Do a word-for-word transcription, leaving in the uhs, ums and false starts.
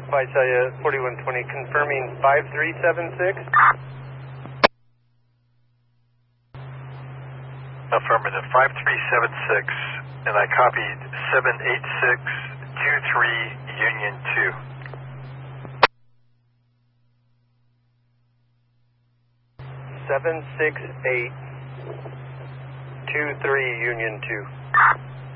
Visalia forty-one twenty, confirming five three seven six. Affirmative, five three seven six, and I copied seven eight six two three Union two. seven six eight two three Union two.